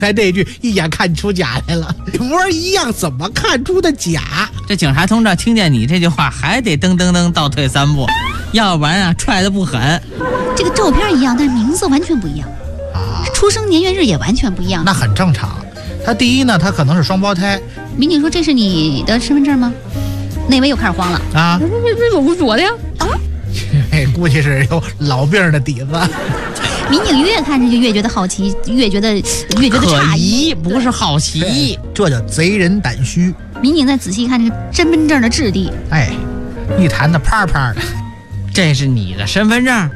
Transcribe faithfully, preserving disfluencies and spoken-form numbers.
才那句一眼看出假来了，一模一样，怎么看出的假？ 这警察同志听见你这句话，还得噔噔噔倒退三步，要不然啊踹得不狠。 这个照片一样，但是名字完全不一样啊，出生年月日也完全不一样。 那很正常。他第一呢，他可能是双胞胎。 民警说：“这是你的身份证吗？”那位又开始慌了啊！ 这这我是我的呀啊！ 哎，估计是有老病的底子。 民警越看着就越觉得好奇，越觉得越觉得诧异， 不是好奇， 这叫贼人胆虚。 民警再仔细看这个身份证的质地， 哎，一弹的啪啪的， 这是你的身份证？